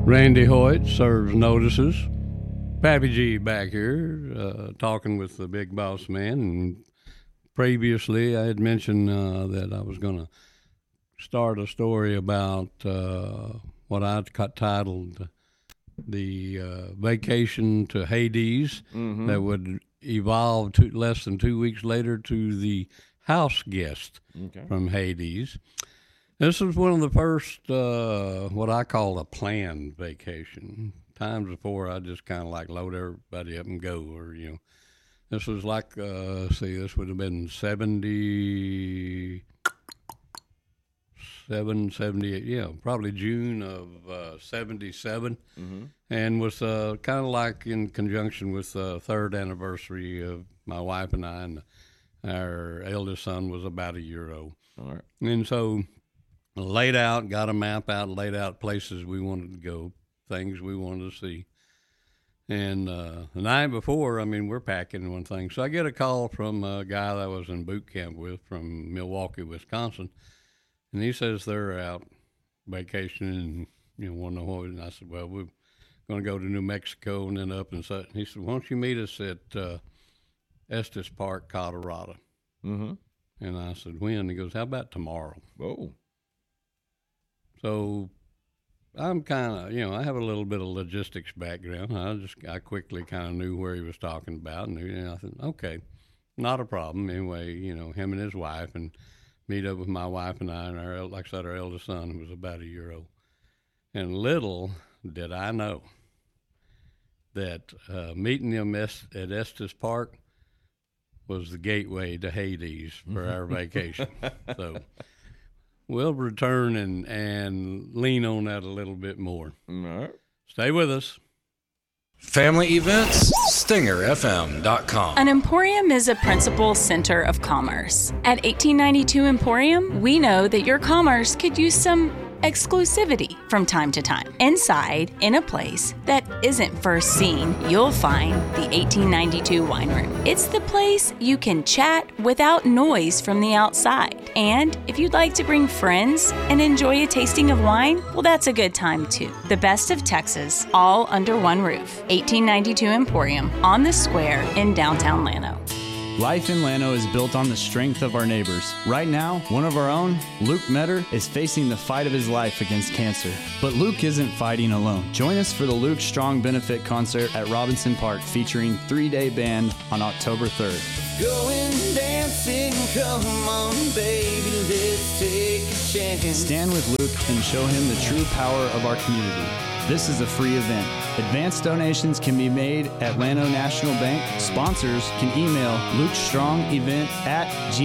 Randy Hoyt serves notices. Pappy G back here talking with the big boss man. And previously I had mentioned that I was going to start a story about what I titled the vacation to Hades that would evolve less than 2 weeks later to the house guest from Hades. This was one of the first, what I call a planned vacation. Times before, I just kind of like load everybody up and go, or, you know. This was like, this would have been 78, probably June of 77. And was kind of like in conjunction with the third anniversary of my wife and I, and our eldest son was about a year old. All right. And so got a map out, laid out places we wanted to go, things we wanted to see. And the night before, we're packing one thing. So I get a call from a guy that I was in boot camp with from Milwaukee, Wisconsin. And he says they're out vacationing and, want to know what. And I said, well, we're going to go to New Mexico and then up and such. And he said, why don't you meet us at Estes Park, Colorado? And I said, when? He goes, how about tomorrow? Oh. So I'm kind of, I have a little bit of logistics background. I quickly kind of knew where he was talking about. And I said, okay, not a problem. Anyway, him and his wife, and meet up with my wife and I, and our eldest son, who was about a year old. And little did I know that meeting them at Estes Park was the gateway to Hades for our vacation. So we'll return and lean on that a little bit more. All right. Stay with us. Family events, StingerFM.com. An emporium is a principal center of commerce. At 1892 Emporium, we know that your commerce could use some exclusivity from time to time. Inside, in a place that isn't first seen, you'll find the 1892 Wine Room. It's the place you can chat without noise from the outside. And if you'd like to bring friends and enjoy a tasting of wine, well, that's a good time too. The best of Texas, all under one roof. 1892 Emporium on the square in downtown Llano. Life in Llano is built on the strength of our neighbors. Right now, one of our own, Luke Metter, is facing the fight of his life against cancer. But Luke isn't fighting alone. Join us for the Luke Strong Benefit Concert at Robinson Park featuring 3-day band on October 3rd. Going dancing, come on baby, let's take a chance. Stand with Luke and show him the true power of our community. This is a free event. Advance donations can be made at Llano National Bank. Sponsors can email LukeStrongEvent@gmail.com.